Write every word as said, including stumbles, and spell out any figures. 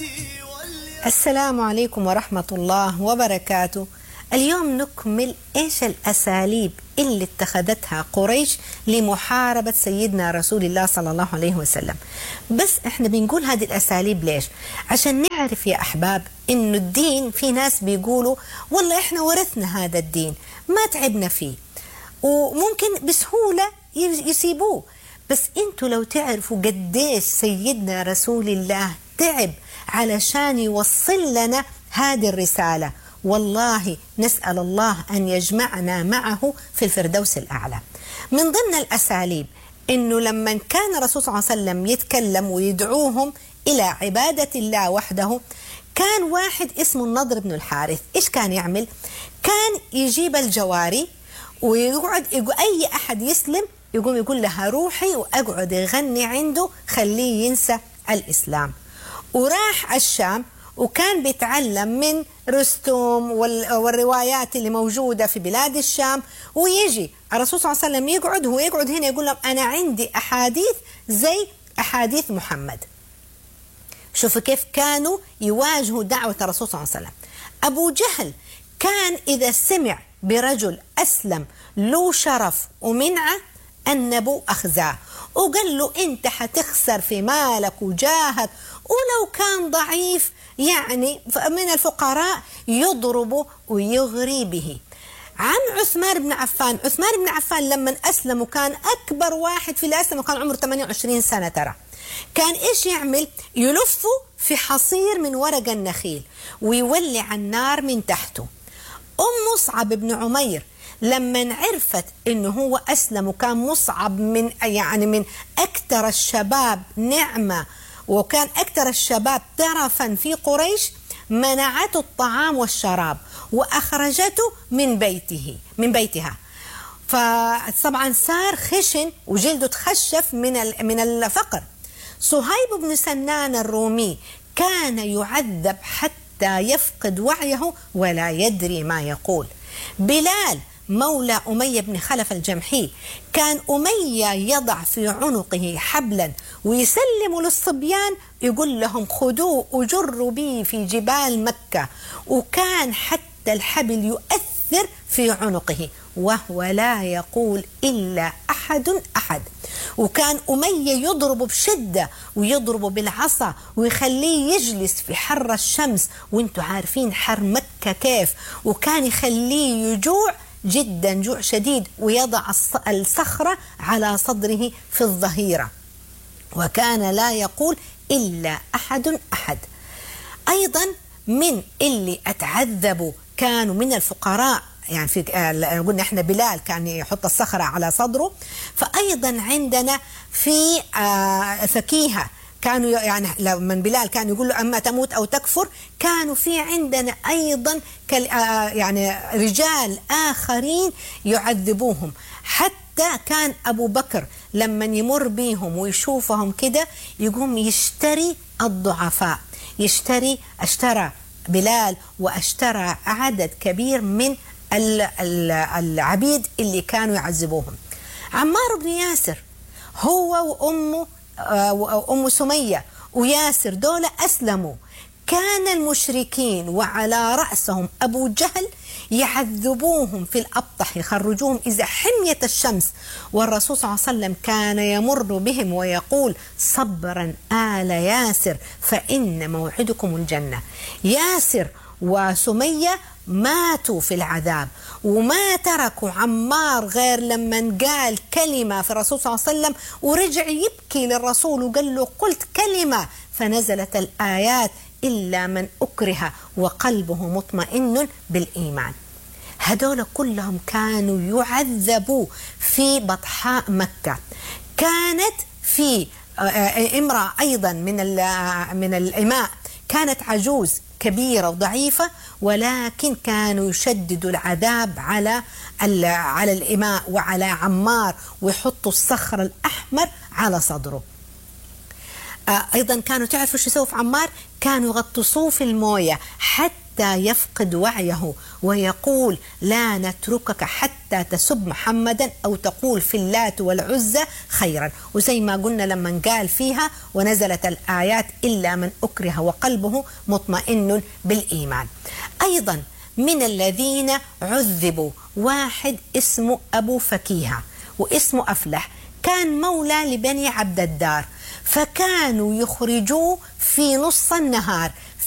السلام عليكم ورحمة الله وبركاته. اليوم نكمل إيش الأساليب اللي اتخذتها قريش لمحاربة سيدنا رسول الله صلى الله عليه وسلم. بس احنا بنقول هذه الأساليب ليش؟ عشان نعرف يا أحباب إنه الدين، في ناس بيقولوا والله احنا ورثنا هذا الدين ما تعبنا فيه وممكن بسهولة يسيبوه. بس انتوا لو تعرفوا قديش سيدنا رسول الله تعب علشان يوصل لنا هذه الرسالة، والله نسأل الله أن يجمعنا معه في الفردوس الأعلى. من ضمن الأساليب إنه لما كان الرسول صلى الله عليه وسلم يتكلم ويدعوهم إلى عبادة الله وحده، كان واحد اسمه النضر بن الحارث. إيش كان يعمل؟ كان يجيب الجواري ويقعد يقول أي أحد يسلم يقوم يقول لها روحي، وأقعد يغني عنده خليه ينسى الإسلام. وراح الشام وكان بيتعلم من رستم والروايات اللي موجودة في بلاد الشام، ويجي الرسول صلى الله عليه وسلم يقعد، هو يقعد هنا يقول لهم أنا عندي أحاديث زي أحاديث محمد. شوفوا كيف كانوا يواجهوا دعوة الرسول صلى الله عليه وسلم. أبو جهل كان إذا سمع برجل أسلم له شرف ومنعة النبو أخزاه وقال له أنت حتخسر في مالك وجاهك، ولو كان ضعيف يعني من الفقراء يضربه ويغري به. عن عثمان بن عفان، عثمان بن عفان لما أسلم وكان أكبر واحد في الأسلم وكان عمره ثمانية وعشرين سنة، ترى كان إيش يعمل؟ يلفه في حصير من ورق النخيل ويولع النار من تحته. أم مصعب بن عمير لما عرفت إنه هو أسلم وكان مصعب من يعني من أكثر الشباب نعمة وكان أكثر الشباب ترفا في قريش، منعته الطعام والشراب وأخرجته من بيته من بيتها. فطبعا صار خشن وجلده تخشف من من الفقر. صهيب بن سنان الرومي كان يعذب حتى يفقد وعيه ولا يدري ما يقول. بلال مولى أمية بن خلف الجمحي كان أمية يضع في عنقه حبلا ويسلم للصبيان يقول لهم خذوه وجروا به في جبال مكة، وكان حتى الحبل يؤثر في عنقه وهو لا يقول إلا أحد أحد. وكان أمية يضرب بشدة ويضرب بالعصا ويخليه يجلس في حر الشمس، وانتوا عارفين حر مكة كيف، وكان يخليه يجوع جدا جوع شديد ويضع الصخرة على صدره في الظهيرة، وكان لا يقول إلا أحد أحد. أيضا من اللي أتعذبوا كانوا من الفقراء، يعني في قلنا احنا بلال كان يحط الصخرة على صدره، فأيضا عندنا في فكيهة كانوا يعني لما بلال كان يقول له أما تموت أو تكفر، كانوا في عندنا أيضا يعني رجال آخرين يعذبوهم. حتى كان أبو بكر لما يمر بيهم ويشوفهم كده يقوم يشتري الضعفاء، يشتري اشترى بلال واشترى عدد كبير من العبيد اللي كانوا يعذبوهم. عمار بن ياسر هو وأمه وأم سمية وياسر دول أسلموا، كان المشركين وعلى رأسهم أبو جهل يعذبوهم في الأبطح، يخرجوهم إذا حمية الشمس، والرسول صلى الله عليه وسلم كان يمر بهم ويقول صبرا آل ياسر فإن موعدكم الجنة. ياسر وسمية ماتوا في العذاب وما تركوا عمار غير لما قال كلمة في الرسول صلى الله عليه وسلم ورجع يبكي للرسول وقال له قلت كلمة، فنزلت الآيات إلا من أكره وقلبه مطمئن بالإيمان. هذول كلهم كانوا يعذبوا في بطحاء مكة. كانت في امرأة أيضا من من الإماء، كانت عجوز كبيرة وضعيفة، ولكن كانوا يشددوا العذاب على على الإماء وعلى عمار ويحطوا الصخر الأحمر على صدره. أيضا كانوا تعرفوا شو يسووا في عمار؟ كانوا يغطسوه في الموية حتى حتى يفقد وعيه ويقول لا نتركك حتى تسب محمدا أو تقول في اللات والعزى خيرا. وزي ما قلنا لما قال فيها ونزلت الآيات إلا من أكره وقلبه مطمئن بالإيمان. أيضا من الذين عذبوا واحد اسمه أبو فكيهة واسمه أفلح، كان مولى لبني عبد الدار، فكانوا يخرجوه في نص النهار